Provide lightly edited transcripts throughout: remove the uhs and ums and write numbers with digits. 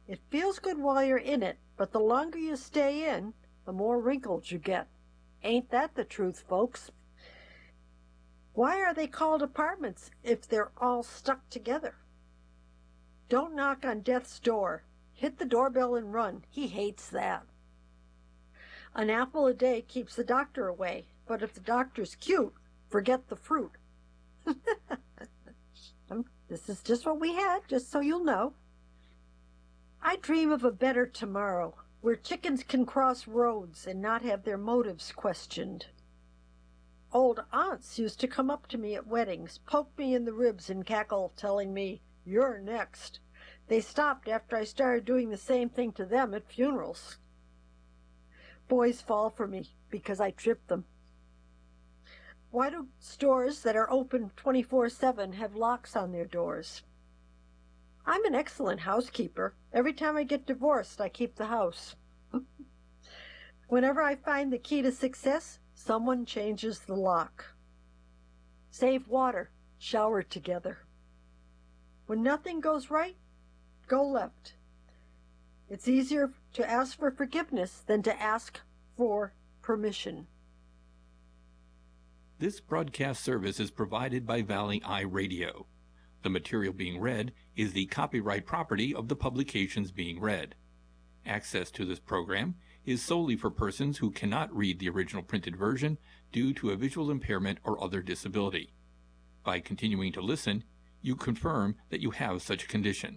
It feels good while you're in it, but the longer you stay in, the more wrinkles you get. Ain't that the truth, folks? Why are they called apartments if they're all stuck together? Don't knock on death's door. Hit the doorbell and run. He hates that. An apple a day keeps the doctor away, but if the doctor's cute, forget the fruit. This is just what we had, just so you'll know. I dream of a better tomorrow, where chickens can cross roads and not have their motives questioned. Old aunts used to come up to me at weddings, poke me in the ribs and cackle, telling me, "You're next." They stopped after I started doing the same thing to them at funerals. Boys fall for me because I trip them. Why do stores that are open 24/7 have locks on their doors? I'm an excellent housekeeper. Every time I get divorced, I keep the house. Whenever I find the key to success, someone changes the lock. Save water. Shower together. When nothing goes right, go left. It's easier to ask for forgiveness than to ask for permission. This broadcast service is provided by Valley Eye Radio. The material being read is the copyright property of the publications being read. Access to this program is solely for persons who cannot read the original printed version due to a visual impairment or other disability. By continuing to listen, you confirm that you have such a condition.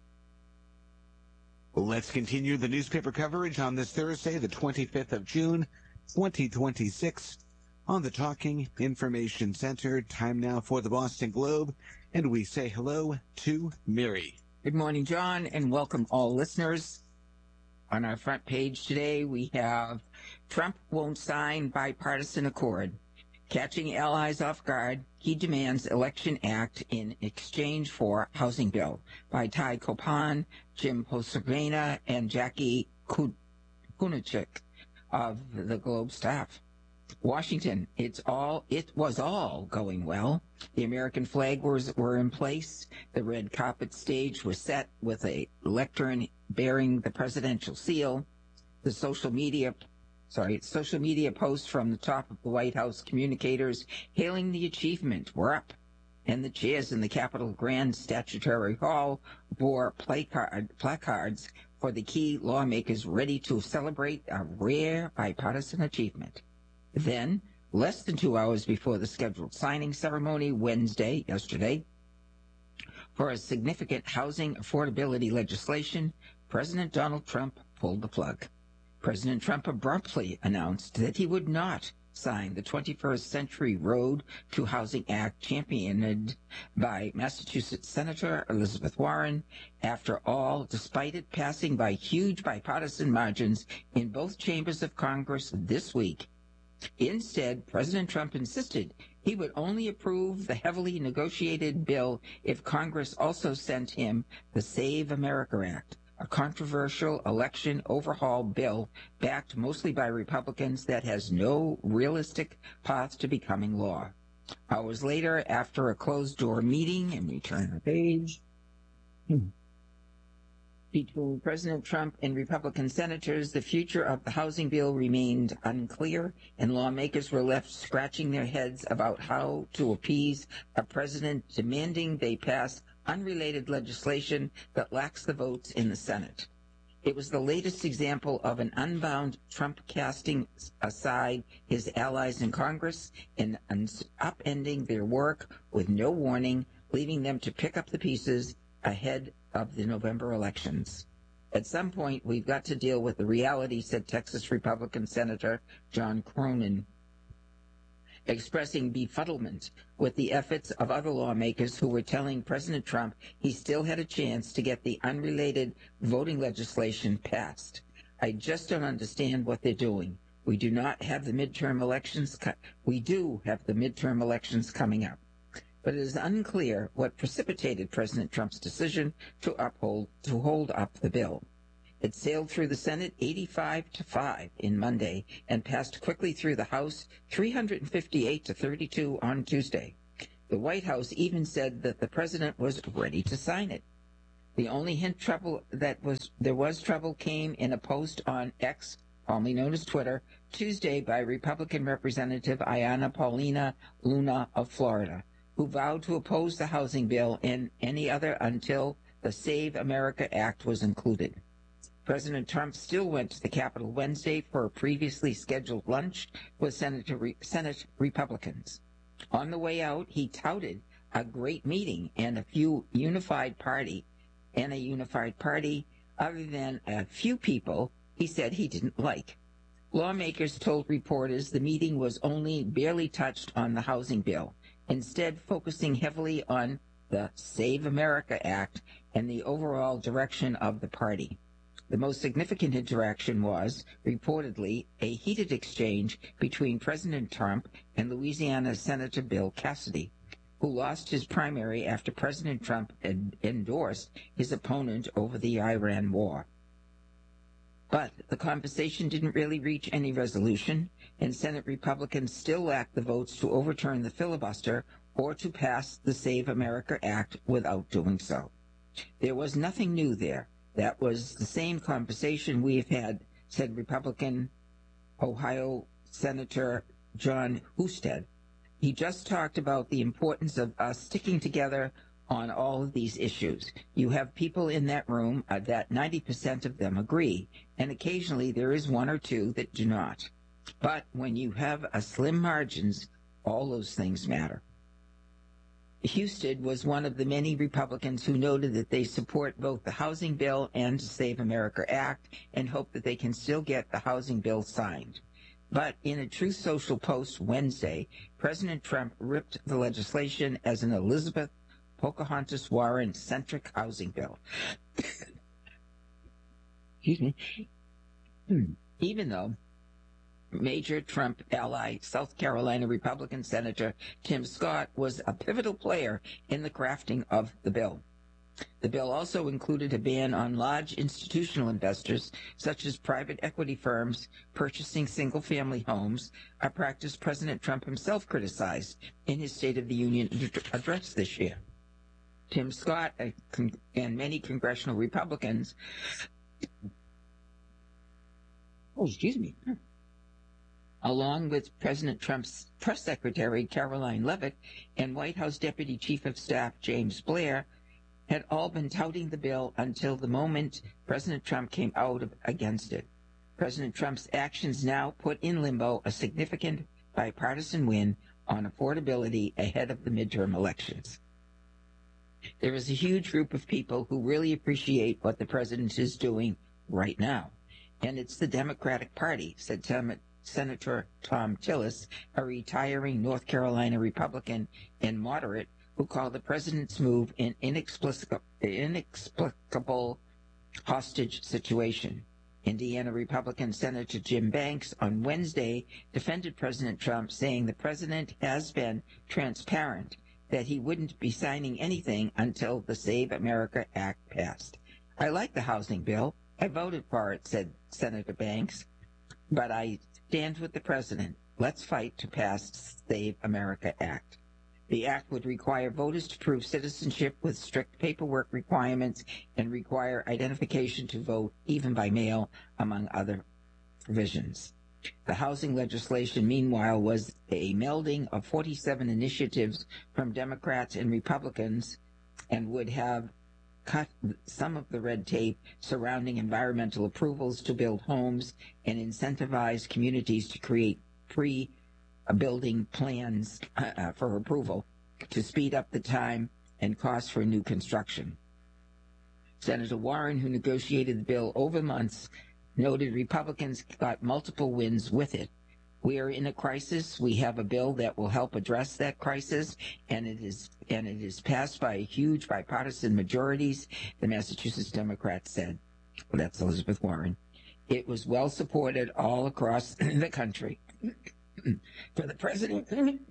Let's continue the newspaper coverage on this Thursday, the 25th of June, 2026, on the Talking Information Center. Time now for the Boston Globe, and we say hello to Mary. Good morning, John, and welcome all listeners. On our front page today, we have Trump won't sign bipartisan accord. Catching allies off guard, he demands Election Act in exchange for housing bill, by Ty Kopan, Jim Posavena, and Jackie Kunachik of the Globe staff. Washington, it was all going well. The American flag were in place. The red carpet stage was set with a lectern bearing the presidential seal. The social media posts from the top of the White House communicators hailing the achievement were up, and the chairs in the Capitol Grand Statuary Hall bore placards for the key lawmakers ready to celebrate a rare bipartisan achievement. Then, less than 2 hours before the scheduled signing ceremony yesterday, for a significant housing affordability legislation, President Donald Trump pulled the plug. President Trump abruptly announced that he would not sign the 21st Century Road to Housing Act championed by Massachusetts Senator Elizabeth Warren. After all, despite it passing by huge bipartisan margins in both chambers of Congress this week, instead, President Trump insisted he would only approve the heavily negotiated bill if Congress also sent him the Save America Act, a controversial election overhaul bill backed mostly by Republicans that has no realistic path to becoming law. Hours later, after a closed-door meeting, and we turn the page, between President Trump and Republican senators, the future of the housing bill remained unclear, and lawmakers were left scratching their heads about how to appease a president demanding they pass unrelated legislation that lacks the votes in the Senate. It was the latest example of an unbound Trump casting aside his allies in Congress and upending their work with no warning, leaving them to pick up the pieces ahead of the November elections. At some point, we've got to deal with the reality, said Texas Republican Senator John Cronin, expressing befuddlement with the efforts of other lawmakers who were telling President Trump he still had a chance to get the unrelated voting legislation passed. I just don't understand what they're doing. We do have the midterm elections coming up. But it is unclear what precipitated President Trump's decision to hold up the bill. It sailed through the Senate 85-5 in Monday and passed quickly through the House 358-32 on Tuesday. The White House even said that the president was ready to sign it. The only hint there was trouble came in a post on X, formerly known as Twitter, Tuesday by Republican Representative Ayanna Paulina Luna of Florida, who vowed to oppose the housing bill and any other until the Save America Act was included. President Trump still went to the Capitol Wednesday for a previously scheduled lunch with Senate Republicans. On the way out, he touted a great meeting and a unified party other than a few people he said he didn't like. Lawmakers told reporters the meeting was only barely touched on the housing bill, instead focusing heavily on the Save America Act and the overall direction of the party. The most significant interaction was, reportedly, a heated exchange between President Trump and Louisiana Senator Bill Cassidy, who lost his primary after President Trump endorsed his opponent over the Iran war. But the conversation didn't really reach any resolution, and Senate Republicans still lacked the votes to overturn the filibuster or to pass the Save America Act without doing so. There was nothing new there. That was the same conversation we have had, said Republican Ohio Senator Jon Husted. He just talked about the importance of us sticking together on all of these issues. You have people in that room that 90% of them agree, and occasionally there is one or two that do not. But when you have a slim margins, all those things matter. Husted was one of the many Republicans who noted that they support both the housing bill and the Save America Act and hope that they can still get the housing bill signed. But in a Truth Social post Wednesday, President Trump ripped the legislation as an Elizabeth Pocahontas Warren-centric housing bill. Excuse me. Even though major Trump ally, South Carolina Republican Senator Tim Scott, was a pivotal player in the crafting of the bill. The bill also included a ban on large institutional investors, such as private equity firms, purchasing single-family homes, a practice President Trump himself criticized in his State of the Union address this year. Tim Scott and many congressional Republicans, along with President Trump's press secretary, Caroline Leavitt, and White House Deputy Chief of Staff, James Blair, had all been touting the bill until the moment President Trump came out against it. President Trump's actions now put in limbo a significant bipartisan win on affordability ahead of the midterm elections. There is a huge group of people who really appreciate what the president is doing right now, and it's the Democratic Party, said Senator Tom Tillis, a retiring North Carolina Republican and moderate, who called the president's move an inexplicable hostage situation. Indiana Republican Senator Jim Banks on Wednesday defended President Trump, saying the president has been transparent that he wouldn't be signing anything until the Save America Act passed. I like the housing bill. I voted for it, said Senator Banks, but I stand with the president. Let's fight to pass Save America Act. The act would require voters to prove citizenship with strict paperwork requirements and require identification to vote, even by mail, among other provisions. The housing legislation, meanwhile, was a melding of 47 initiatives from Democrats and Republicans and would have cut some of the red tape surrounding environmental approvals to build homes and incentivize communities to create pre-building plans for approval to speed up the time and cost for new construction. Senator Warren, who negotiated the bill over months, noted Republicans got multiple wins with it. We are in a crisis. We have a bill that will help address that crisis, and it is passed by huge bipartisan majorities, the Massachusetts Democrats said. Well, that's Elizabeth Warren. It was well supported all across the country. For the president,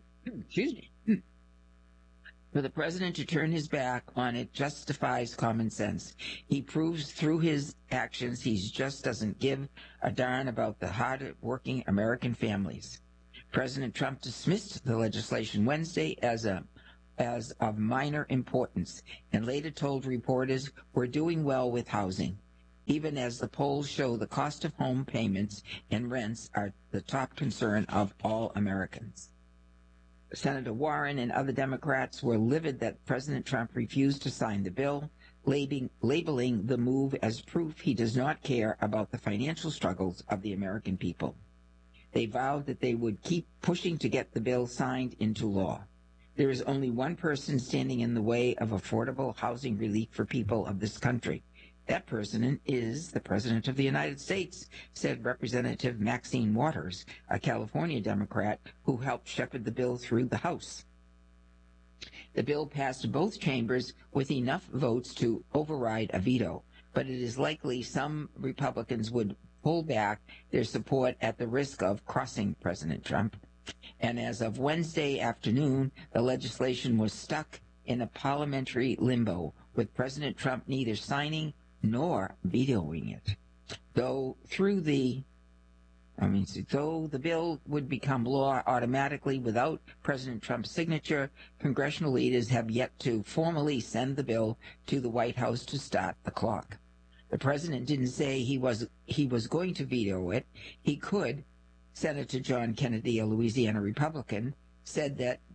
for the president to turn his back on it justifies common sense. He proves through his actions he just doesn't give a darn about the hard-working American families. President Trump dismissed the legislation Wednesday as a as of minor importance, and later told reporters, "We're doing well with housing," even as the polls show the cost of home payments and rents are the top concern of all Americans. Senator Warren and other Democrats were livid that President Trump refused to sign the bill, labeling the move as proof he does not care about the financial struggles of the American people. They vowed that they would keep pushing to get the bill signed into law. There is only one person standing in the way of affordable housing relief for people of this country. That person is the President of the United States, said Representative Maxine Waters, a California Democrat who helped shepherd the bill through the House. The bill passed both chambers with enough votes to override a veto, but it is likely some Republicans would pull back their support at the risk of crossing President Trump. And as of Wednesday afternoon, the legislation was stuck in a parliamentary limbo, with President Trump neither signing nor vetoing it. Though the bill would become law automatically without President Trump's signature, congressional leaders have yet to formally send the bill to the White House to start the clock. The president didn't say he was going to veto it. He could. Senator John Kennedy, a Louisiana Republican, said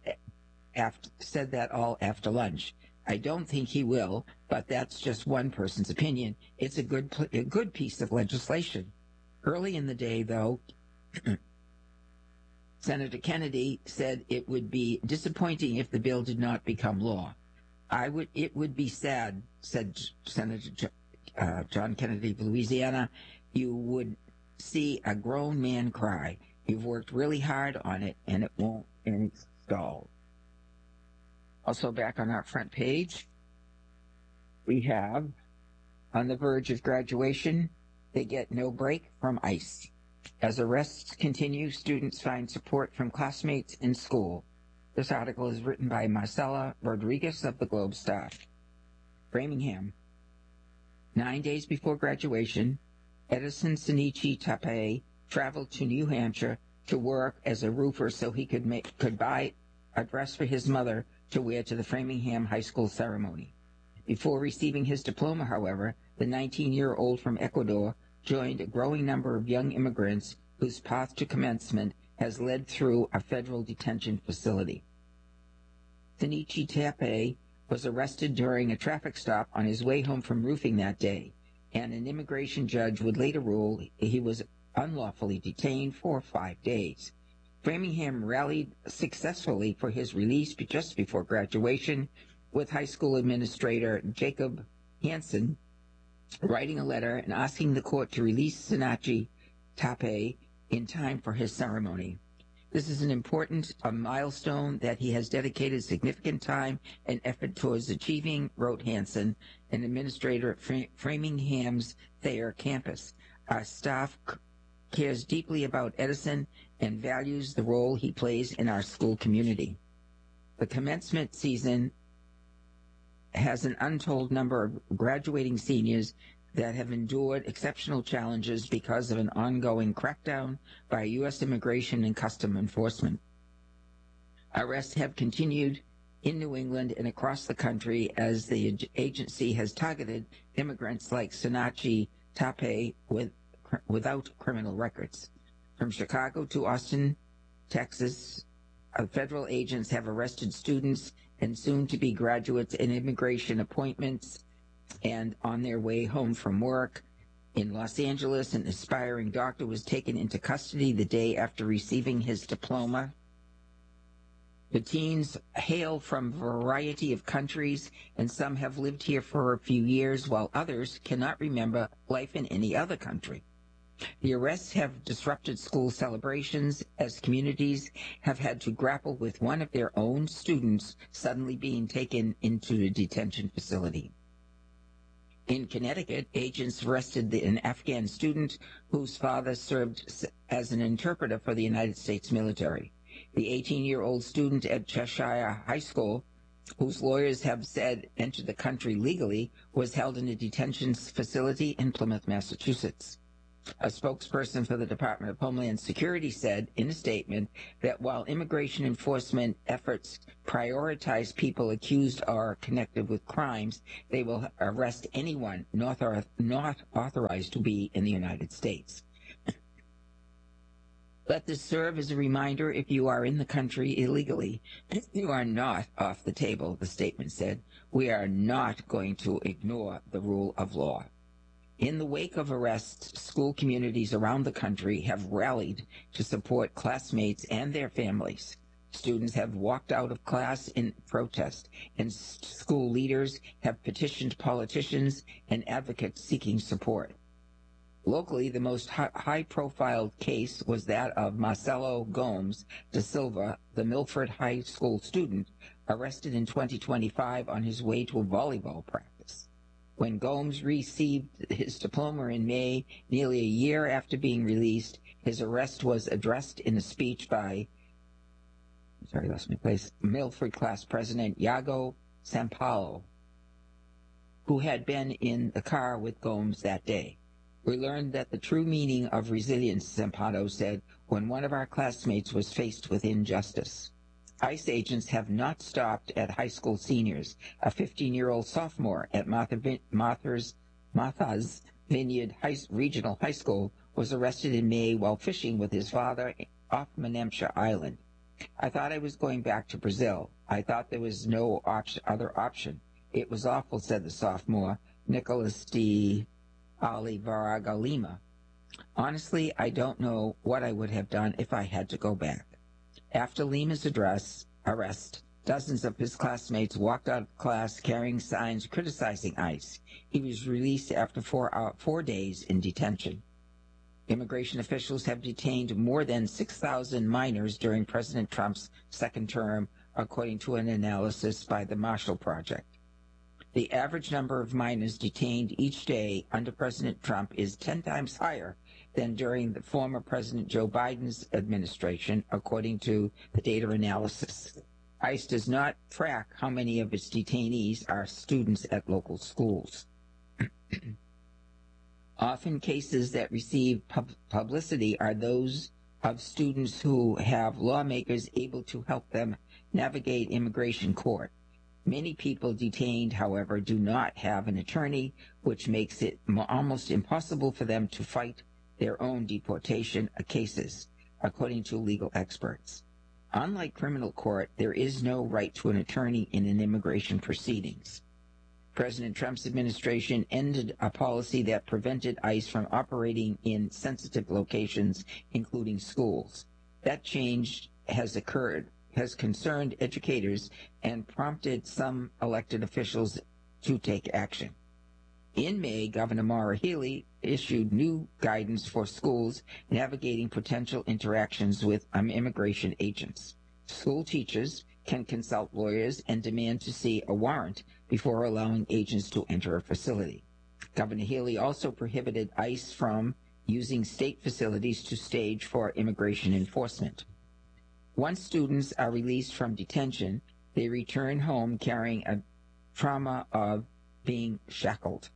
that all after lunch. I don't think he will, but that's just one person's opinion. It's a good piece of legislation. Early in the day, though, Senator Kennedy said it would be disappointing if the bill did not become law. It would be sad, said Senator John Kennedy of Louisiana. You would see a grown man cry. You've worked really hard on it, and it won't install. Also back on our front page, we have, on the verge of graduation, they get no break from ICE. As arrests continue, students find support from classmates in school. This article is written by Marcela Rodriguez of the Globe Star. Framingham. 9 days before graduation, Edison Sinichi Tape traveled to New Hampshire to work as a roofer so he could buy a dress for his mother to wear to the Framingham High School ceremony. Before receiving his diploma, however, the 19-year-old from Ecuador joined a growing number of young immigrants whose path to commencement has led through a federal detention facility. Sinichi Tape was arrested during a traffic stop on his way home from roofing that day, and an immigration judge would later rule he was unlawfully detained for 5 days. Framingham rallied successfully for his release just before graduation, with high school administrator Jacob Hansen writing a letter and asking the court to release Sinichi Tape in time for his ceremony. This is an important milestone that he has dedicated significant time and effort towards achieving, wrote Hansen, an administrator at Framingham's Thayer campus. Our staff cares deeply about Edison and values the role he plays in our school community. The commencement season has an untold number of graduating seniors that have endured exceptional challenges because of an ongoing crackdown by U.S. Immigration and Customs Enforcement. Arrests have continued in New England and across the country as the agency has targeted immigrants like Sinichi Tape without criminal records. From Chicago to Austin, Texas, federal agents have arrested students and soon-to-be graduates in immigration appointments and on their way home from work. In Los Angeles, an aspiring doctor was taken into custody the day after receiving his diploma. The teens hail from a variety of countries, and some have lived here for a few years, while others cannot remember life in any other country. The arrests have disrupted school celebrations as communities have had to grapple with one of their own students suddenly being taken into a detention facility. In Connecticut, agents arrested an Afghan student whose father served as an interpreter for the United States military. The 18-year-old student at Cheshire High School, whose lawyers have said entered the country legally, was held in a detention facility in Plymouth, Massachusetts. A spokesperson for the Department of Homeland Security said in a statement that while immigration enforcement efforts prioritize people accused or connected with crimes, they will arrest anyone not authorized to be in the United States. Let this serve as a reminder: if you are in the country illegally, you are not off the table, the statement said. We are not going to ignore the rule of law. In the wake of arrests, school communities around the country have rallied to support classmates and their families. Students have walked out of class in protest, and school leaders have petitioned politicians and advocates seeking support. Locally, the most high-profile case was that of Marcelo Gomes da Silva, the Milford High School student, arrested in 2025 on his way to a volleyball practice. When Gomes received his diploma in May, nearly a year after being released, his arrest was addressed in a speech by Milford class president Iago Sampaio, who had been in the car with Gomes that day. We learned that the true meaning of resilience, Sampaio said, when one of our classmates was faced with injustice. ICE agents have not stopped at high school seniors. A 15-year-old sophomore at Martha's Vineyard Regional High School was arrested in May while fishing with his father off Menemsha Island. I thought I was going back to Brazil. I thought there was no other option. It was awful, said the sophomore, Nicholas D. Oliveira Lima. Honestly, I don't know what I would have done if I had to go back. After Lima's arrest, dozens of his classmates walked out of class carrying signs criticizing ICE. He was released after 4 days in detention. Immigration officials have detained more than 6,000 minors during President Trump's second term, according to an analysis by the Marshall Project. The average number of minors detained each day under President Trump is 10 times higher than during the former President Joe Biden's administration, according to the data analysis. ICE does not track how many of its detainees are students at local schools. Often cases that receive publicity are those of students who have lawmakers able to help them navigate immigration court. Many people detained, however, do not have an attorney, which makes it almost impossible for them to fight their own deportation cases, according to legal experts. Unlike criminal court, there is no right to an attorney in an immigration proceedings. President Trump's administration ended a policy that prevented ICE from operating in sensitive locations, including schools. That change has concerned educators and prompted some elected officials to take action. In May, Governor Maura Healey issued new guidance for schools navigating potential interactions with immigration agents. School teachers can consult lawyers and demand to see a warrant before allowing agents to enter a facility. Governor Healey also prohibited ICE from using state facilities to stage for immigration enforcement. Once students are released from detention, they return home carrying a trauma of being shackled.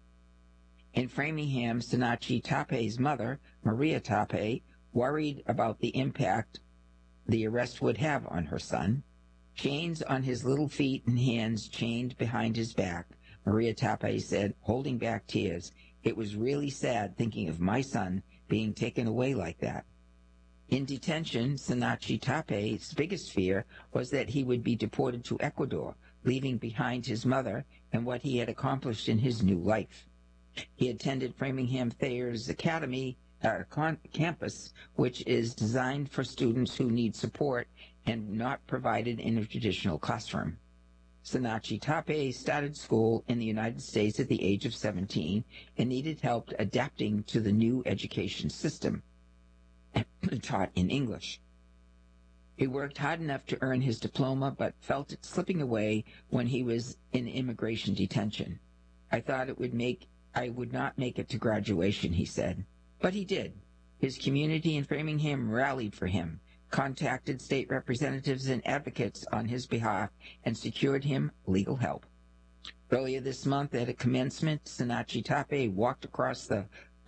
In Framingham, Sanachi Tape's mother, Maria Tape, worried about the impact the arrest would have on her son. Chains on his little feet and hands chained behind his back, Maria Tape said, holding back tears. It was really sad thinking of my son being taken away like that. In detention, Sanachi Tape's biggest fear was that he would be deported to Ecuador, leaving behind his mother and what he had accomplished in his new life. He attended Framingham Thayer's Academy campus, which is designed for students who need support and not provided in a traditional classroom. Sanachi Tape started school in the United States at the age of 17 and needed help adapting to the new education system, taught in English. He worked hard enough to earn his diploma, but felt it slipping away when he was in immigration detention. I thought I would not make it to graduation, he said. But he did. His community in Framingham rallied for him, contacted state representatives and advocates on his behalf, and secured him legal help. Earlier this month at a commencement, Sanachi Tape walked across the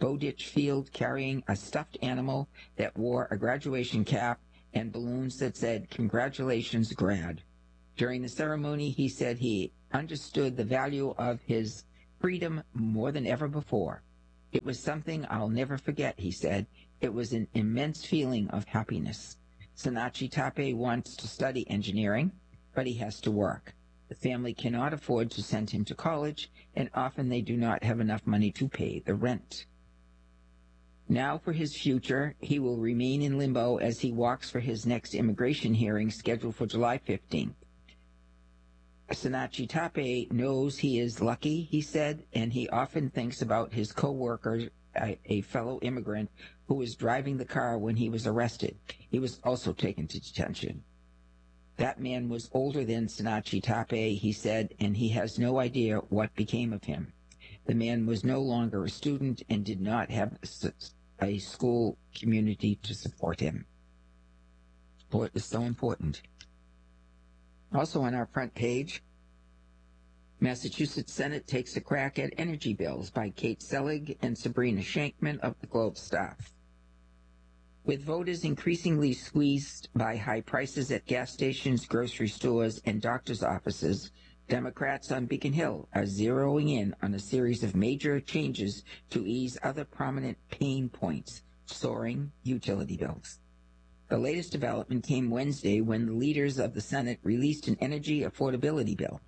Bowditch Field carrying a stuffed animal that wore a graduation cap and balloons that said, "Congratulations, grad." During the ceremony, he said he understood the value of his freedom more than ever before. "It was something I'll never forget," he said. "It was an immense feeling of happiness." Sanachi Tape wants to study engineering, but he has to work. The family cannot afford to send him to college, and often they do not have enough money to pay the rent. Now for his future, he will remain in limbo as he walks for his next immigration hearing scheduled for July 15th. Sanachi Tape knows he is lucky, he said, and he often thinks about his co-worker, a fellow immigrant, who was driving the car when he was arrested. He was also taken to detention. That man was older than Sanachi Tape, he said, and he has no idea what became of him. The man was no longer a student and did not have a school community to support him. Boy, it was so important. Also on our front page, Massachusetts Senate takes a crack at energy bills by Kate Selig and Sabrina Shankman of the Globe staff. With voters increasingly squeezed by high prices at gas stations, grocery stores, and doctors' offices, Democrats on Beacon Hill are zeroing in on a series of major changes to ease other prominent pain points, soaring utility bills. The latest development came Wednesday when the leaders of the Senate released an energy affordability bill,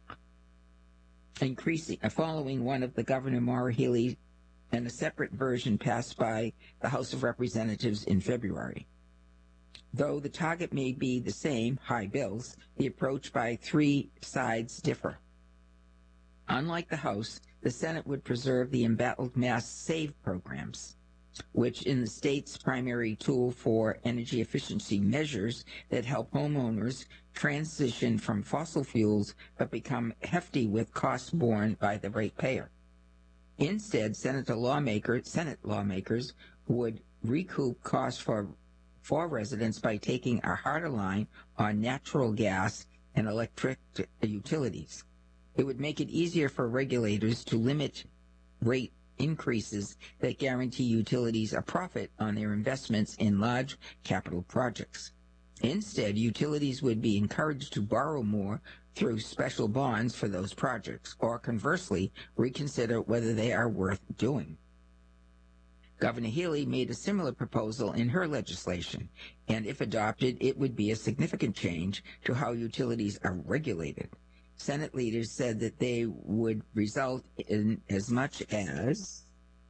following one of the Governor Maura Healey and a separate version passed by the House of Representatives in February. Though the target may be the same, high bills, the approach by three sides differ. Unlike the House, the Senate would preserve the embattled Mass SAVE programs, which in the state's primary tool for energy efficiency measures that help homeowners transition from fossil fuels but become hefty with costs borne by the ratepayer. Instead, Senate lawmakers would recoup costs for residents by taking a harder line on natural gas and electric utilities. It would make it easier for regulators to limit rate increases that guarantee utilities a profit on their investments in large capital projects. Instead, utilities would be encouraged to borrow more through special bonds for those projects, or conversely, reconsider whether they are worth doing. Governor Healey made a similar proposal in her legislation, and if adopted, it would be a significant change to how utilities are regulated. Senate leaders said that they would result in as much as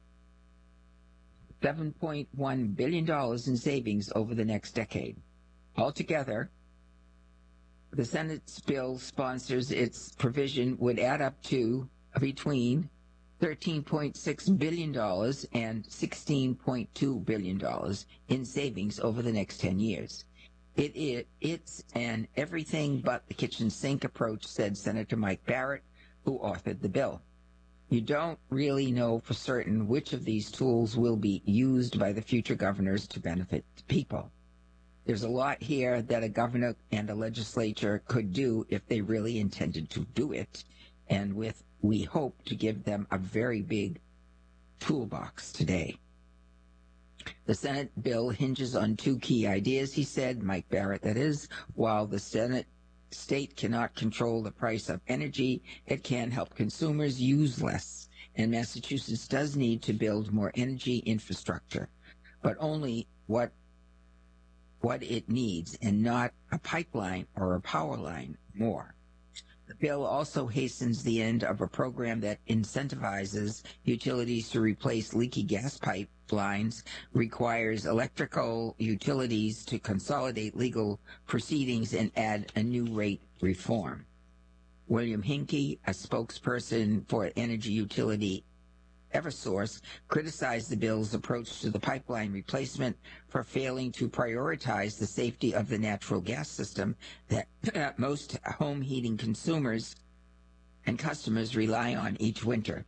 $7.1 billion in savings over the next decade. Altogether, the Senate's bill sponsors its provision would add up to between $13.6 billion and $16.2 billion in savings over the next 10 years. It's an everything but the kitchen sink approach, said Senator Mike Barrett, who authored the bill. You don't really know for certain which of these tools will be used by the future governors to benefit the people. There's a lot here that a governor and a legislature could do if they really intended to do it, and we hope to give them a very big toolbox today. The Senate bill hinges on two key ideas, he said, Mike Barrett that is. While the state cannot control the price of energy, it can help consumers use less, and Massachusetts does need to build more energy infrastructure, but only what it needs and not a pipeline or a power line more. The bill also hastens the end of a program that incentivizes utilities to replace leaky gas pipelines, requires electrical utilities to consolidate legal proceedings, and add a new rate reform. William Hinkie, a spokesperson for energy utility Eversource, criticized the bill's approach to the pipeline replacement for failing to prioritize the safety of the natural gas system that most home heating consumers and customers rely on each winter.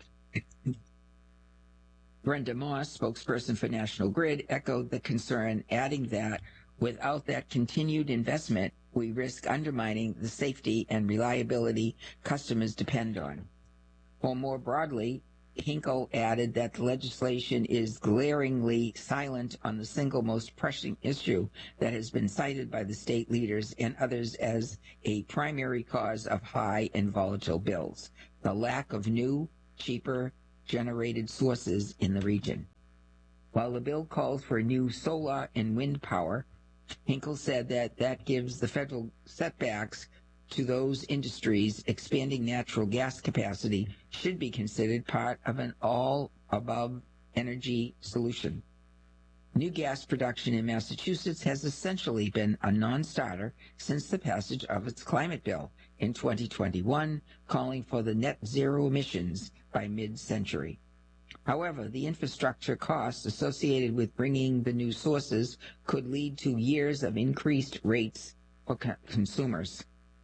Brenda Moss, spokesperson for National Grid, echoed the concern, adding that without that continued investment, we risk undermining the safety and reliability customers depend on. Or more broadly, Hinkle added that the legislation is glaringly silent on the single most pressing issue that has been cited by the state leaders and others as a primary cause of high and volatile bills: the lack of new, cheaper generated sources in the region. While the bill calls for new solar and wind power, Hinkle said that gives the federal setbacks to those industries. Expanding natural gas capacity should be considered part of an all-above energy solution. New gas production in Massachusetts has essentially been a non-starter since the passage of its climate bill in 2021, calling for the net zero emissions by mid-century. However, the infrastructure costs associated with bringing the new sources could lead to years of increased rates for consumers.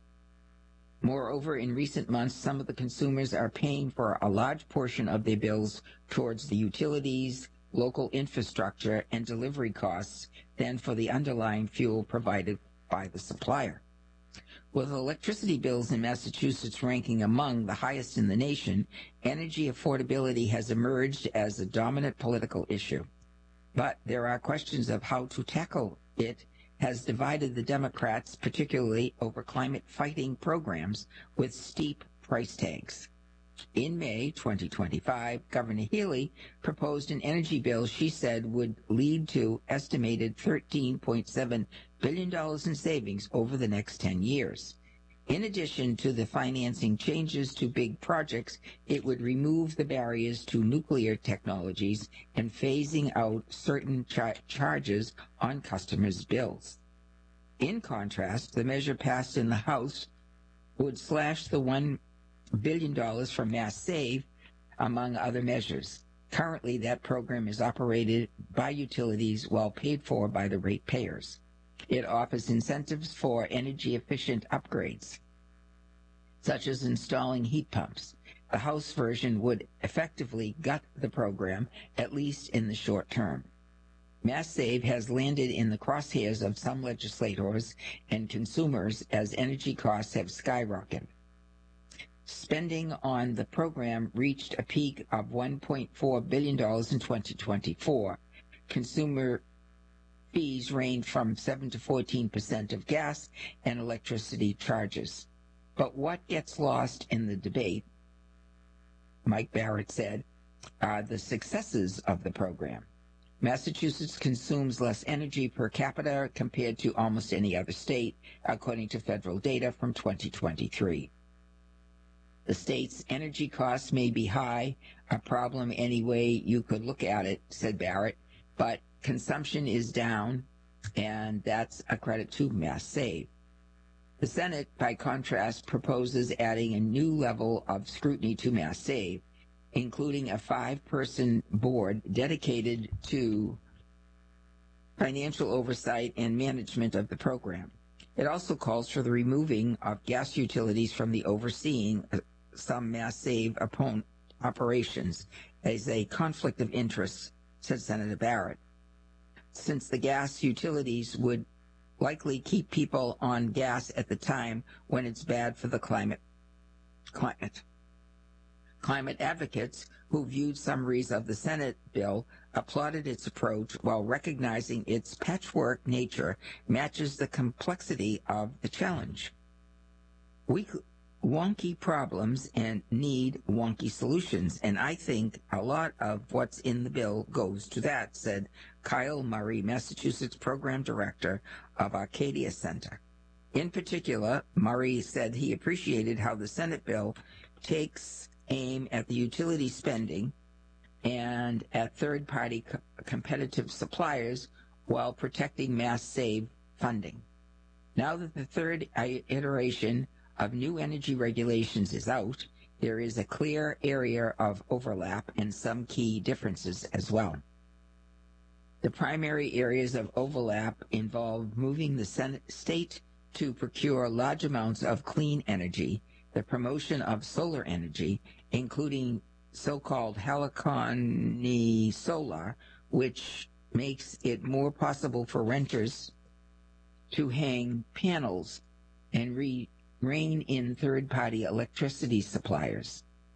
Moreover, in recent months, some of the consumers are paying for a large portion of their bills towards the utilities, local infrastructure, and delivery costs than for the underlying fuel provided by the supplier. With electricity bills in Massachusetts ranking among the highest in the nation, energy affordability has emerged as a dominant political issue. But there are questions of how to tackle it has divided the Democrats, particularly over climate-fighting programs with steep price tags. In May 2025, Governor Healey proposed an energy bill she said would lead to estimated $13.7 billion in savings over the next 10 years. In addition to the financing changes to big projects, it would remove the barriers to nuclear technologies and phasing out certain charges on customers' bills. In contrast, the measure passed in the House would slash the $1 billion from Mass Save, among other measures. Currently, that program is operated by utilities while paid for by the ratepayers. It offers incentives for energy-efficient upgrades, such as installing heat pumps. The House version would effectively gut the program, at least in the short term. Mass Save has landed in the crosshairs of some legislators and consumers as energy costs have skyrocketed. Spending on the program reached a peak of $1.4 billion in 2024. Consumer fees range from 7 to 14% of gas and electricity charges. But what gets lost in the debate, Mike Barrett said, are the successes of the program. Massachusetts consumes less energy per capita compared to almost any other state, according to federal data from 2023. The state's energy costs may be high, a problem any way you could look at it, said Barrett, but consumption is down, and that's a credit to Mass Save. The Senate, by contrast, proposes adding a new level of scrutiny to Mass Save, including a 5-person board dedicated to financial oversight and management of the program. It also calls for the removing of gas utilities from the overseeing some Mass Save operations as a conflict of interest, said Senator Barrett, since the gas utilities would likely keep people on gas at the time when it's bad for the climate. Climate advocates who viewed summaries of the Senate bill applauded its approach while recognizing its patchwork nature matches the complexity of the challenge. We wonky problems and need wonky solutions, and I think a lot of what's in the bill goes to that, said Kyle Murray, Massachusetts Program Director of Arcadia Center. In particular, Murray said he appreciated how the Senate bill takes aim at the utility spending and at third-party competitive suppliers while protecting Mass Save funding. Now that the third iteration of new energy regulations is out, there is a clear area of overlap and some key differences as well. The primary areas of overlap involve moving the state to procure large amounts of clean energy, the promotion of solar energy, including so-called Halicon solar, which makes it more possible for renters to hang panels and rein in third-party electricity suppliers.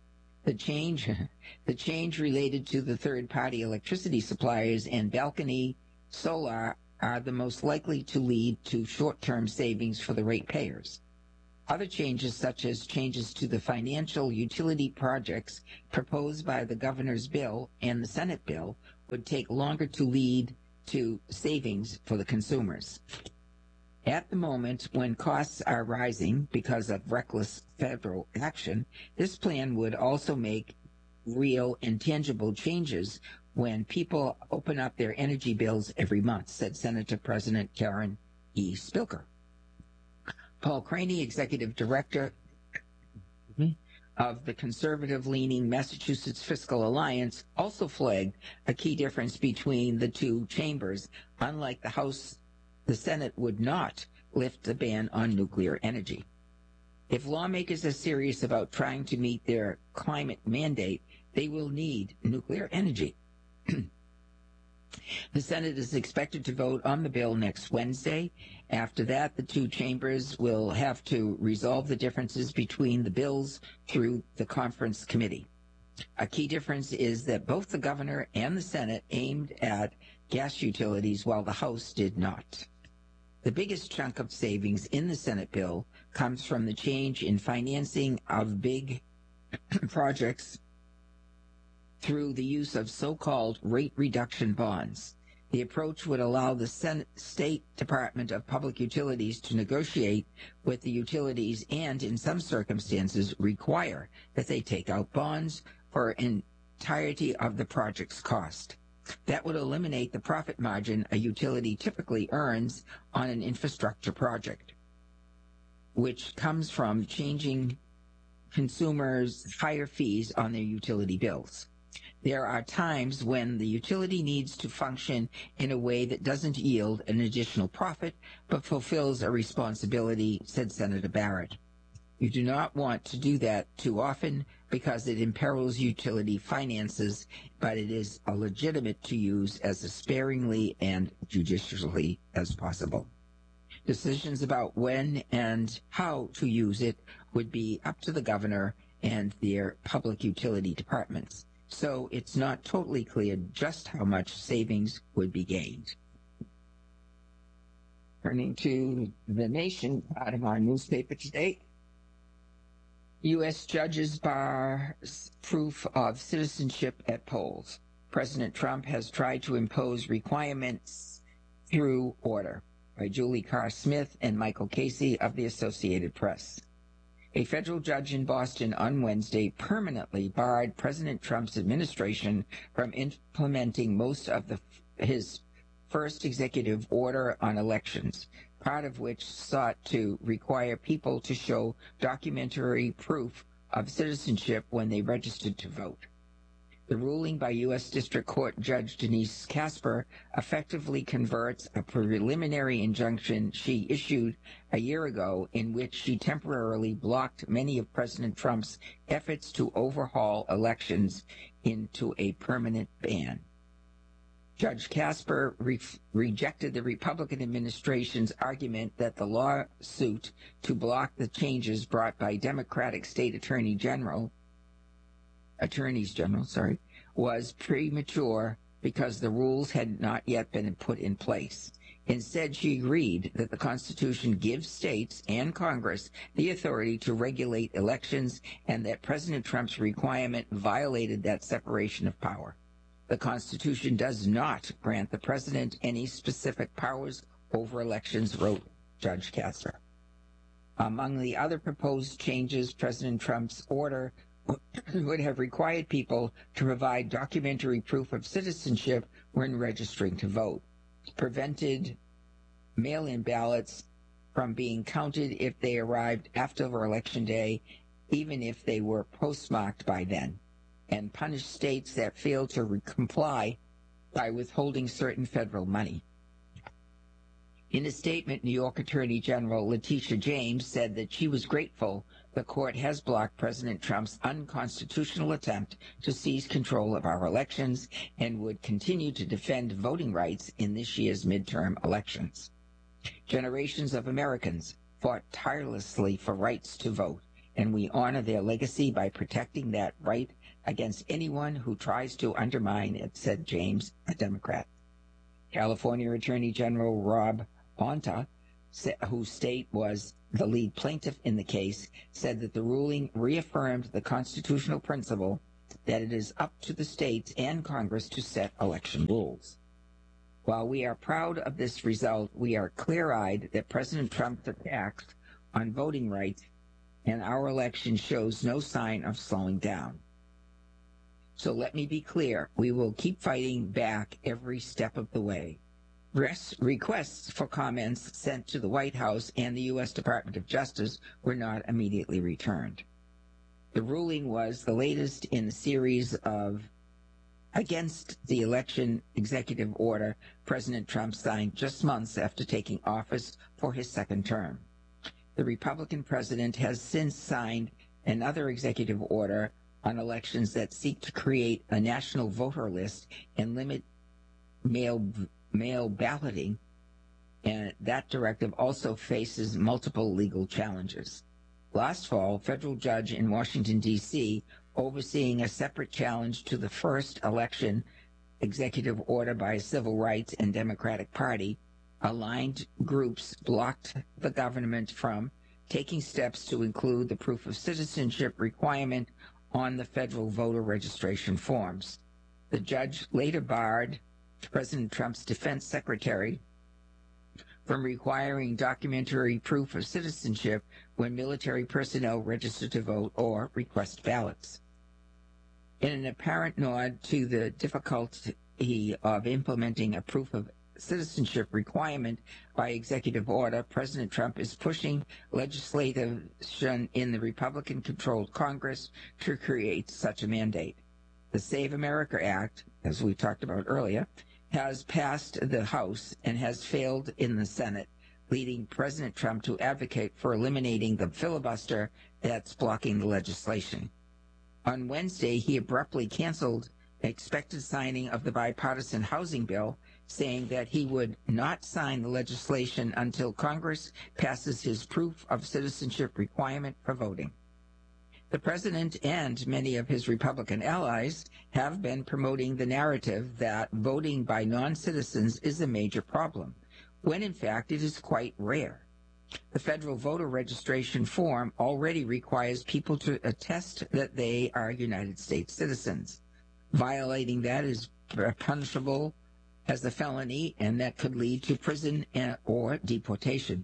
The change related to the third-party electricity suppliers and balcony solar are the most likely to lead to short-term savings for the ratepayers. Other changes, such as changes to the financial utility projects proposed by the governor's bill and the Senate bill, would take longer to lead to savings for the consumers. At the moment, when costs are rising because of reckless federal action, this plan would also make real and tangible changes when people open up their energy bills every month, said Senator President Karen E. Spilker. Paul Craney, executive director of the conservative-leaning Massachusetts Fiscal Alliance, also flagged a key difference between the two chambers. Unlike the House, the Senate would not lift the ban on nuclear energy. If lawmakers are serious about trying to meet their climate mandate, they will need nuclear energy. The Senate is expected to vote on the bill next Wednesday. After that, the two chambers will have to resolve the differences between the bills through the conference committee. A key difference is that both the governor and the Senate aimed at gas utilities while the House did not. The biggest chunk of savings in the Senate bill comes from the change in financing of big projects through the use of so-called rate reduction bonds. The approach would allow the State Department of Public Utilities to negotiate with the utilities and, in some circumstances, require that they take out bonds for entirety of the project's cost. That would eliminate the profit margin a utility typically earns on an infrastructure project, which comes from changing consumers' higher fees on their utility bills. There are times when the utility needs to function in a way that doesn't yield an additional profit, but fulfills a responsibility, said Senator Barrett. You do not want to do that too often because it imperils utility finances, but it is legitimate to use as sparingly and judiciously as possible. Decisions about when and how to use it would be up to the governor and their public utility departments. So it's not totally clear just how much savings would be gained. Turning to the Nation part of our newspaper today. U.S. judges bar proof of citizenship at polls. President Trump has tried to impose requirements through order, by Julie Carr Smith and Michael Casey of the Associated Press. A federal judge in Boston on Wednesday permanently barred President Trump's administration from implementing most of his first executive order on elections, part of which sought to require people to show documentary proof of citizenship when they registered to vote. The ruling by U.S. District Court Judge Denise Casper effectively converts a preliminary injunction she issued a year ago in which she temporarily blocked many of President Trump's efforts to overhaul elections into a permanent ban. Judge Casper rejected the Republican administration's argument that the lawsuit to block the changes brought by Democratic state attorneys general, was premature because the rules had not yet been put in place. Instead, she agreed that the Constitution gives states and Congress the authority to regulate elections and that President Trump's requirement violated that separation of power. The Constitution does not grant the president any specific powers over elections, wrote Judge Casper. Among the other proposed changes, President Trump's order would have required people to provide documentary proof of citizenship when registering to vote, prevented mail-in ballots from being counted if they arrived after Election Day, even if they were postmarked by then, and punished states that failed to comply by withholding certain federal money. In a statement, New York Attorney General Letitia James said that she was grateful the court has blocked President Trump's unconstitutional attempt to seize control of our elections and would continue to defend voting rights in this year's midterm elections. Generations of Americans fought tirelessly for rights to vote, and we honor their legacy by protecting that right against anyone who tries to undermine it, said James, a Democrat. California Attorney General Rob Bonta, whose state was the lead plaintiff in the case, said that the ruling reaffirmed the constitutional principle that it is up to the states and Congress to set election rules. While we are proud of this result, we are clear-eyed that President Trump's attacks on voting rights and our election shows no sign of slowing down. So let me be clear, we will keep fighting back every step of the way. Requests for comments sent to the White House and the U.S. Department of Justice were not immediately returned. The ruling was the latest in a series of against the election executive order President Trump signed just months after taking office for his second term. The Republican president has since signed another executive order on elections that seek to create a national voter list and limit mail balloting, and that directive also faces multiple legal challenges. Last fall, a federal judge in Washington, D.C., overseeing a separate challenge to the first election executive order by a civil rights and Democratic Party, aligned groups blocked the government from taking steps to include the proof of citizenship requirement on the federal voter registration forms. The judge later barred President Trump's defense secretary from requiring documentary proof of citizenship when military personnel register to vote or request ballots. In an apparent nod to the difficulty of implementing a proof of citizenship requirement by executive order, President Trump is pushing legislation in the Republican-controlled Congress to create such a mandate. The Save America Act, as we talked about earlier, has passed the House and has failed in the Senate, leading President Trump to advocate for eliminating the filibuster that's blocking the legislation. On Wednesday, he abruptly canceled the expected signing of the bipartisan housing bill, saying that he would not sign the legislation until Congress passes his proof of citizenship requirement for voting. The president and many of his Republican allies have been promoting the narrative that voting by non-citizens is a major problem, when in fact it is quite rare. The federal voter registration form already requires people to attest that they are United States citizens. Violating that is punishable as a felony, and that could lead to prison or deportation.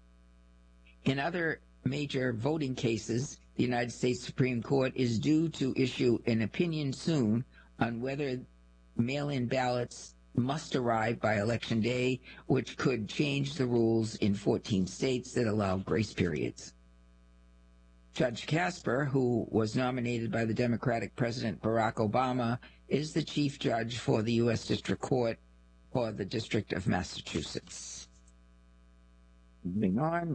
In other major voting cases, the United States Supreme Court is due to issue an opinion soon on whether mail-in ballots must arrive by Election Day, which could change the rules in 14 states that allow grace periods. Judge Casper, who was nominated by the Democratic President Barack Obama, is the chief judge for the U.S. District Court for the District of Massachusetts. Moving on.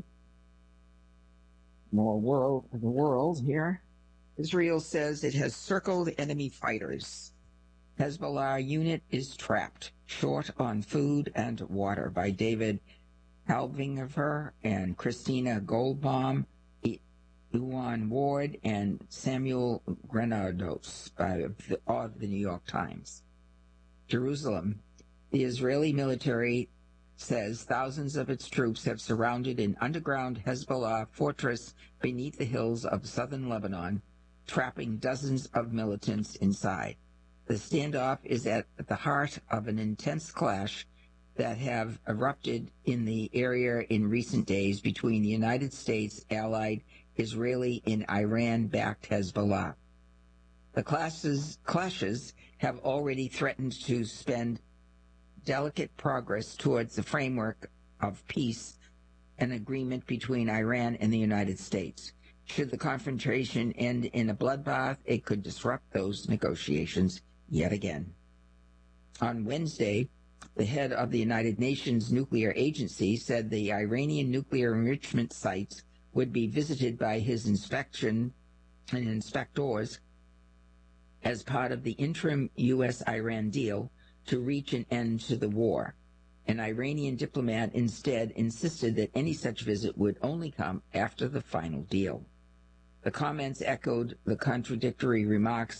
More the world here. Israel says it has circled enemy fighters. Hezbollah unit is trapped, short on food and water, by David Halvinger and Christina Goldbaum, Ewan Ward, and Samuel Granados of the New York Times. Jerusalem. The Israeli military says thousands of its troops have surrounded an underground Hezbollah fortress beneath the hills of southern Lebanon, trapping dozens of militants inside. The standoff is at the heart of an intense clash that have erupted in the area in recent days between the United States allied Israeli and Iran-backed Hezbollah. The clashes have already threatened to spend delicate progress towards the framework of peace and agreement between Iran and the United States. Should the confrontation end in a bloodbath, it could disrupt those negotiations yet again. On Wednesday, the head of the United Nations Nuclear Agency said the Iranian nuclear enrichment sites would be visited by his inspection and inspectors as part of the interim U.S.-Iran deal to reach an end to the war. An Iranian diplomat instead insisted that any such visit would only come after the final deal. The comments echoed the contradictory remarks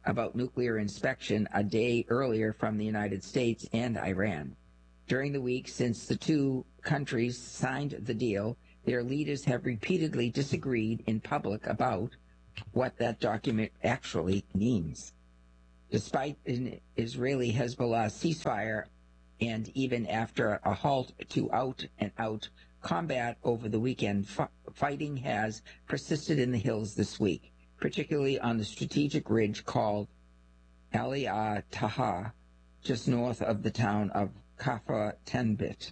about nuclear inspection a day earlier from the United States and Iran. During the week since the two countries signed the deal, their leaders have repeatedly disagreed in public about what that document actually means. Despite an Israeli Hezbollah ceasefire and even after a halt to out-and-out combat over the weekend, fighting has persisted in the hills this week, particularly on the strategic ridge called Aliyah Taha, just north of the town of Kafra Tenbit.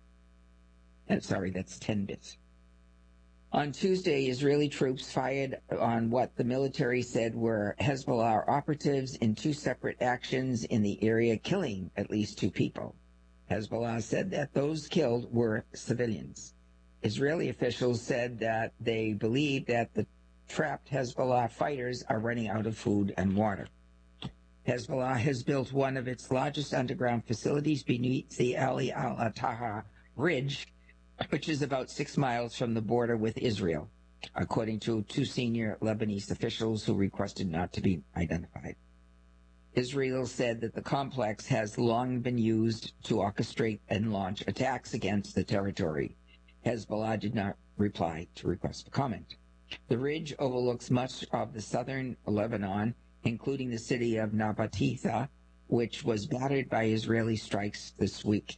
That's Tenbit. On Tuesday, Israeli troops fired on what the military said were Hezbollah operatives in two separate actions in the area, killing at least 2 people. Hezbollah said that those killed were civilians. Israeli officials said that they believe that the trapped Hezbollah fighters are running out of food and water. Hezbollah has built one of its largest underground facilities beneath the Ali al-Taha Ridge, which is about 6 miles from the border with Israel, according to 2 senior Lebanese officials who requested not to be identified. Israel said that the complex has long been used to orchestrate and launch attacks against the territory. Hezbollah did not reply to request for comment. The ridge overlooks much of the southern Lebanon, including the city of Nabatitha, which was battered by Israeli strikes this week.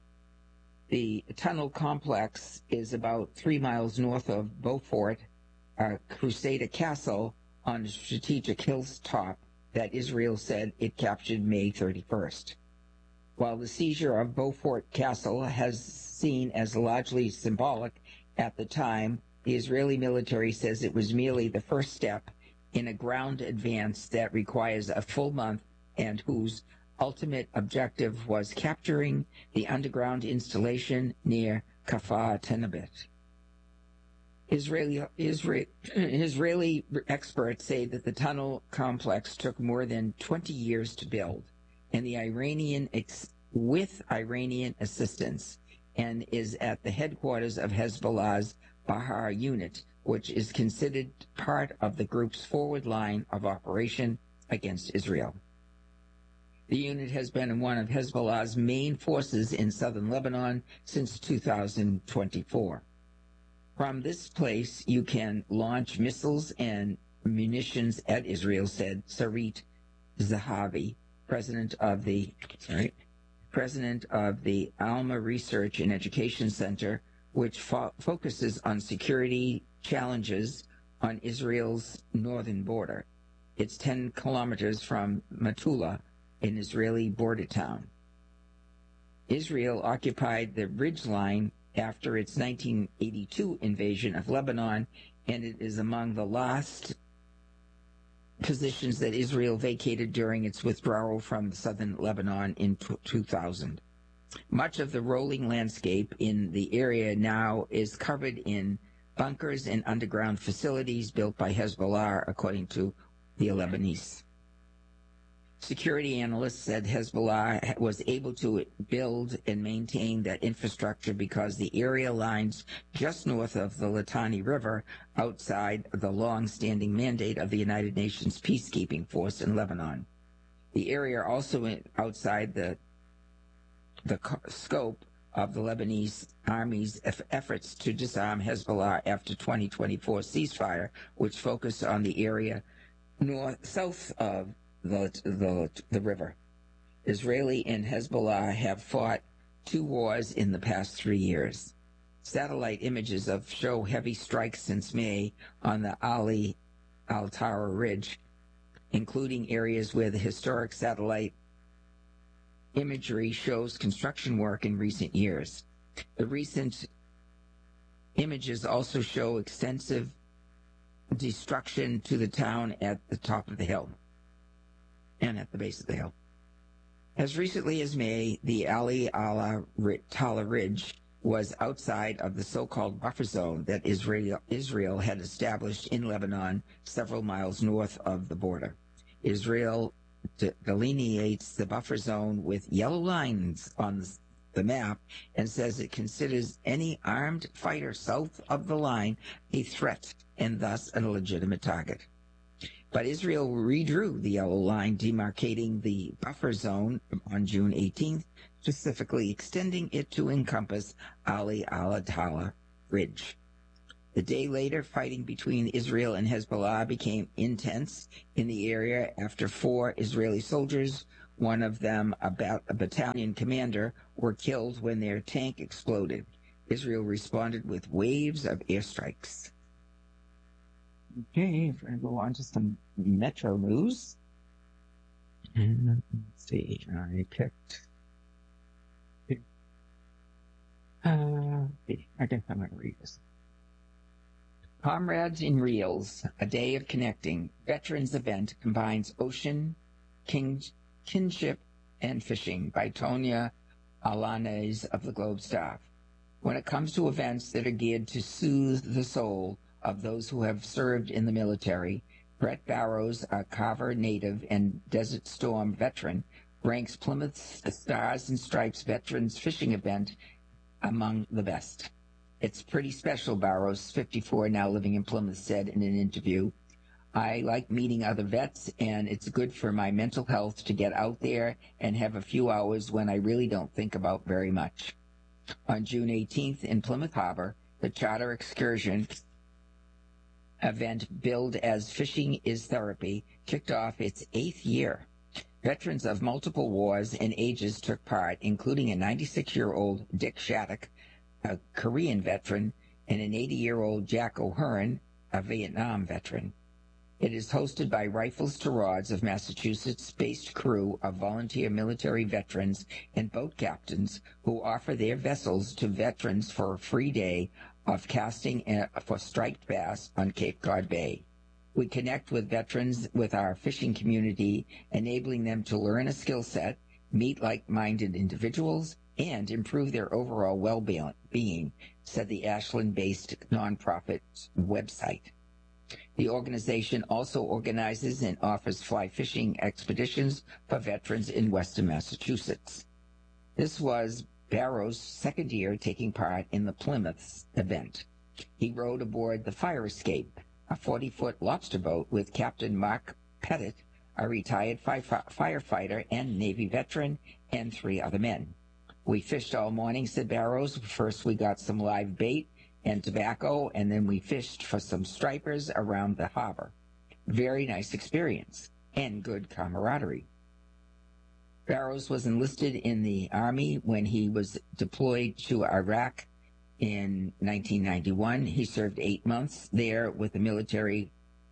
The tunnel complex is about 3 miles north of Beaufort, a Crusader castle on a strategic hilltop that Israel said it captured May 31st. While the seizure of Beaufort Castle has seen as largely symbolic at the time, the Israeli military says it was merely the first step in a ground advance that requires a full month and whose ultimate objective was capturing the underground installation near Kafar Tenabit. Israeli experts say that the tunnel complex took more than 20 years to build, and the with Iranian assistance, and is at the headquarters of Hezbollah's Bahar unit, which is considered part of the group's forward line of operation against Israel. The unit has been one of Hezbollah's main forces in southern Lebanon since 2024. From this place, you can launch missiles and munitions at Israel, said Sarit Zahavi, president of the Alma Research and Education Center, which focuses on security challenges on Israel's northern border. It's 10 kilometers from Metula, an Israeli border town. Israel occupied the ridgeline after its 1982 invasion of Lebanon, and it is among the last positions that Israel vacated during its withdrawal from southern Lebanon in 2000. Much of the rolling landscape in the area now is covered in bunkers and underground facilities built by Hezbollah, according to the Lebanese. Security analysts said Hezbollah was able to build and maintain that infrastructure because the area lies just north of the Litani River, outside the long-standing mandate of the United Nations peacekeeping force in Lebanon. The area also outside the scope of the Lebanese army's efforts to disarm Hezbollah after 2024 ceasefire, which focused on the area south of the river. Israeli and Hezbollah have fought 2 wars in the past 3 years. Satellite images show heavy strikes since May on the Ali al-Taha Ridge, including areas where the historic satellite imagery shows construction work in recent years. The recent images also show extensive destruction to the town at the top of the hill and at the base of the hill. As recently as May, the Ali al-Taha Ridge was outside of the so-called buffer zone that Israel had established in Lebanon several miles north of the border. Israel delineates the buffer zone with yellow lines on the map and says it considers any armed fighter south of the line a threat and thus a legitimate target. But Israel redrew the yellow line demarcating the buffer zone on June 18th, specifically extending it to encompass Ali al-Adala Ridge. The day later, fighting between Israel and Hezbollah became intense in the area after 4 Israeli soldiers, one of them a battalion commander, were killed when their tank exploded. Israel responded with waves of airstrikes. Okay, we're going to go on to some Metro news. And let's see, I picked... I guess I'm going to read this. Comrades in Reels, a day of connecting. Veterans event combines ocean, kinship, and fishing by Tonya Alanes of the Globe Staff. When it comes to events that are geared to soothe the soul of those who have served in the military, Brett Barrows, a Carver native and Desert Storm veteran, ranks Plymouth's Stars and Stripes Veterans Fishing event among the best. It's pretty special, Barrows, 54, now living in Plymouth, said in an interview. I like meeting other vets, and it's good for my mental health to get out there and have a few hours when I really don't think about very much. On June 18th in Plymouth Harbor, the charter excursion event billed as Fishing is Therapy kicked off its 8th year. Veterans of multiple wars and ages took part, including a 96-year-old Dick Shattuck, a Korean veteran, and an 80-year-old Jack O'Hearn, a Vietnam veteran. It is hosted by Rifles to Rods of Massachusetts-based crew of volunteer military veterans and boat captains who offer their vessels to veterans for a free day of casting for striped bass on Cape Cod Bay. We connect with veterans with our fishing community, enabling them to learn a skill set, meet like-minded individuals, and improve their overall well-being, said the Ashland-based nonprofit's website. The organization also organizes and offers fly fishing expeditions for veterans in western Massachusetts. This was Barrows' second year taking part in the Plymouth event. He rowed aboard the Fire Escape, a 40-foot lobster boat with Captain Mark Pettit, a retired firefighter and Navy veteran, and 3 other men. We fished all morning, said Barrows. First we got some live bait and tobacco, and then we fished for some stripers around the harbor. Very nice experience and good camaraderie. Barrows was enlisted in the Army when he was deployed to Iraq in 1991. He served 8 months there with the military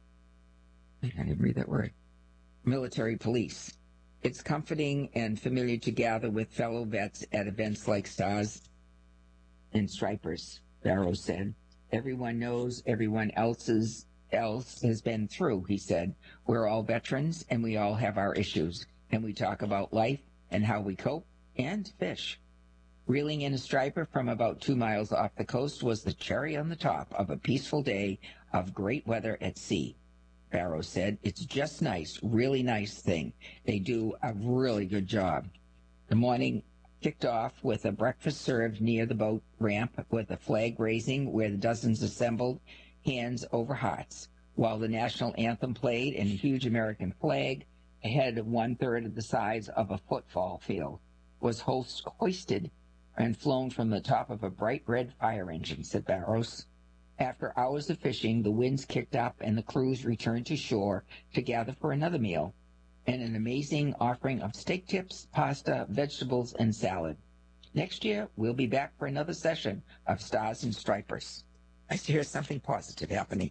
police. It's comforting and familiar to gather with fellow vets at events like Stars and Stripers, Barrows said. Everyone knows everyone else has been through, he said. We're all veterans, and we all have our issues, and we talk about life and how we cope and fish. Reeling in a striper from about 2 miles off the coast was the cherry on the top of a peaceful day of great weather at sea. Barrows said, it's just nice, really nice thing. They do a really good job. The morning kicked off with a breakfast served near the boat ramp with a flag raising where the dozens assembled, hands over hearts, while the national anthem played and a huge American flag, a head 1/3 of the size of a football field, was hoisted and flown from the top of a bright red fire engine, said Barrows. After hours of fishing, the winds kicked up and the crews returned to shore to gather for another meal and an amazing offering of steak tips, pasta, vegetables, and salad. Next year, we'll be back for another session of Stars and Stripers. Nice to hear something positive happening.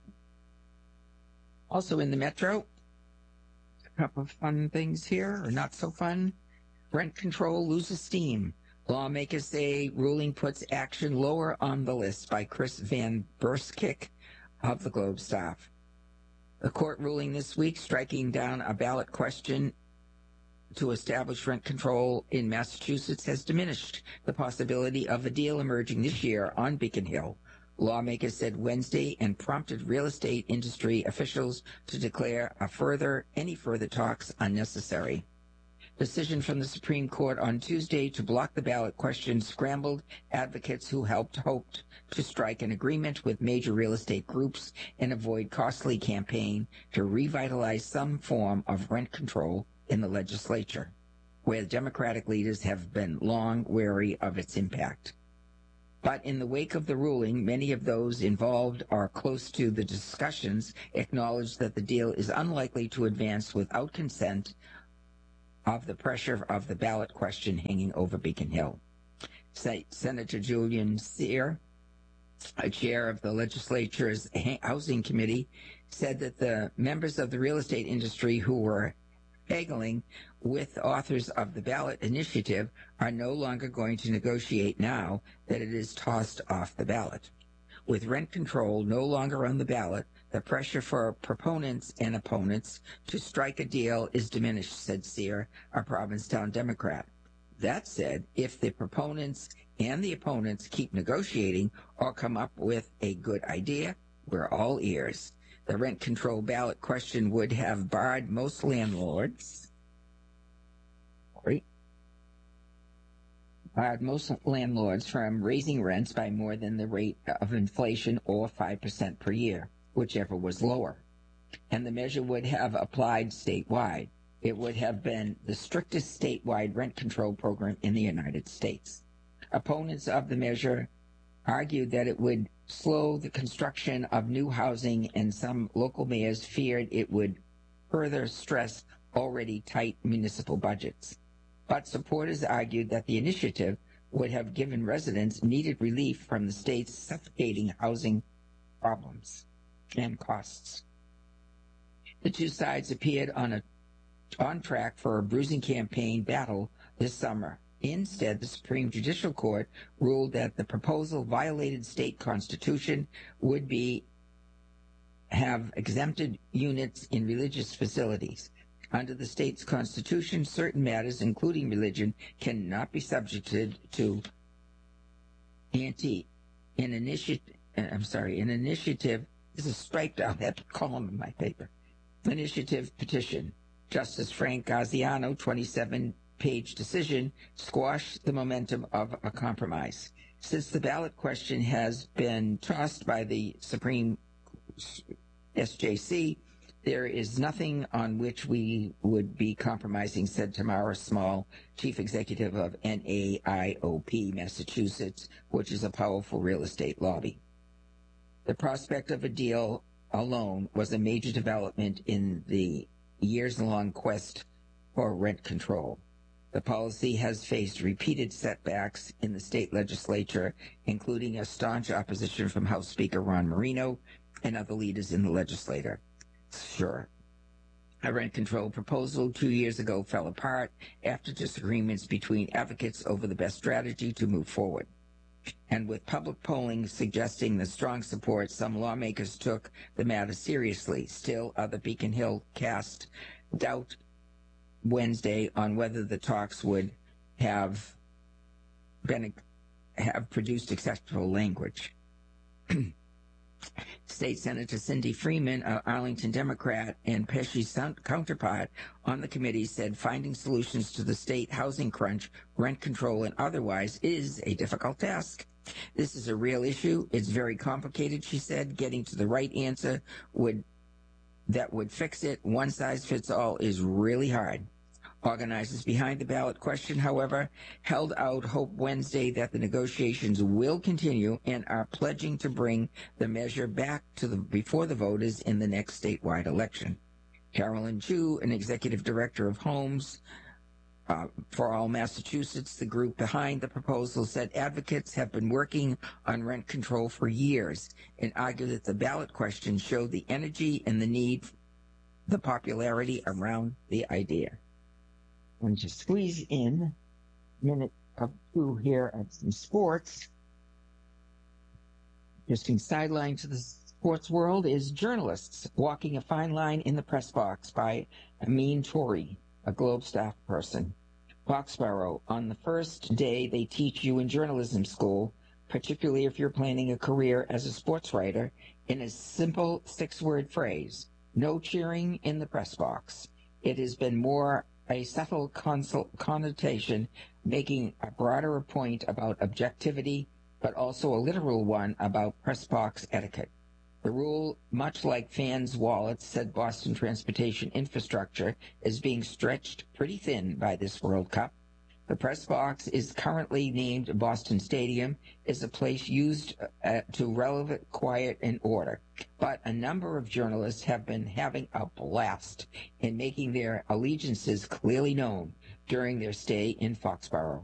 Also in the Metro, a couple of fun things here, or not so fun. Rent control loses steam. Lawmakers say ruling puts action lower on the list by Chris Van Burskick of the Globe Staff. The court ruling this week striking down a ballot question to establish rent control in Massachusetts has diminished the possibility of a deal emerging this year on Beacon Hill. Lawmakers said Wednesday and prompted real estate industry officials to declare any further talks unnecessary. decision from the Supreme Court on Tuesday to block the ballot question scrambled advocates who hoped to strike an agreement with major real estate groups and avoid costly campaign to revitalize some form of rent control in the legislature, where Democratic leaders have been long wary of its impact. But in the wake of the ruling, many of those involved or close to the discussions acknowledged that the deal is unlikely to advance without consent of the pressure of the ballot question hanging over Beacon Hill. Senator Julian Cyr, a chair of the legislature's Housing Committee, said that the members of the real estate industry who were haggling with authors of the ballot initiative are no longer going to negotiate now that it is tossed off the ballot. With rent control no longer on the ballot, the pressure for proponents and opponents to strike a deal is diminished, said Cyr, a Provincetown Democrat. That said, if the proponents and the opponents keep negotiating or come up with a good idea, we're all ears. The rent control ballot question would have barred most landlords from raising rents by more than the rate of inflation or 5% per year, whichever was lower. And the measure would have applied statewide. It would have been the strictest statewide rent control program in the United States. Opponents of the measure argued that it would slow the construction of new housing, and some local mayors feared it would further stress already tight municipal budgets. But supporters argued that the initiative would have given residents needed relief from the state's suffocating housing problems and costs. The two sides appeared on track for a bruising campaign battle this summer. Instead, the Supreme Judicial Court ruled that the proposal violated state constitution, would have exempted units in religious facilities. Under the state's constitution, certain matters, including religion, cannot be subjected to an initiative. This is striped out that column in my paper. Initiative petition. Justice Frank Gaziano, 27-page decision, squashed the momentum of a compromise. Since the ballot question has been tossed by the Supreme SJC, there is nothing on which we would be compromising, said Tamara Small, chief executive of NAIOP Massachusetts, which is a powerful real estate lobby. The prospect of a deal alone was a major development in the years-long quest for rent control. The policy has faced repeated setbacks in the state legislature, including a staunch opposition from House Speaker Ron Marino and other leaders in the legislature. Sure. A rent control proposal 2 years ago fell apart after disagreements between advocates over the best strategy to move forward. And with public polling suggesting the strong support, some lawmakers took the matter seriously. Still, other Beacon Hill cast doubt Wednesday on whether the talks would have produced acceptable language. State Senator Cindy Freeman, an Arlington Democrat and Pesci's counterpart on the committee, said finding solutions to the state housing crunch, rent control, and otherwise is a difficult task. This is a real issue. It's very complicated, she said. Getting to the right answer that would fix it, one size fits all, is really hard. Organizers behind the ballot question, however, held out hope Wednesday that the negotiations will continue and are pledging to bring the measure back before the voters in the next statewide election. Carolyn Chu, an executive director of Homes for All Massachusetts, the group behind the proposal, said advocates have been working on rent control for years and argued that the ballot question showed the energy and the need, the popularity around the idea. I'm going to squeeze in a minute or two here of some sports. Interesting sideline to the sports world is journalists walking a fine line in the press box by Amin Touri, a Globe staff person. Foxborough, on the first day they teach you in journalism school, particularly if you're planning a career as a sports writer, in a simple 6-word phrase: no cheering in the press box. It has been more a subtle connotation, making a broader point about objectivity, but also a literal one about press box etiquette. The rule, much like fans' wallets, said Boston transportation infrastructure, is being stretched pretty thin by this World Cup. The press box is currently named Boston Stadium, is a place used to relevant, quiet, and order. But a number of journalists have been having a blast in making their allegiances clearly known during their stay in Foxborough.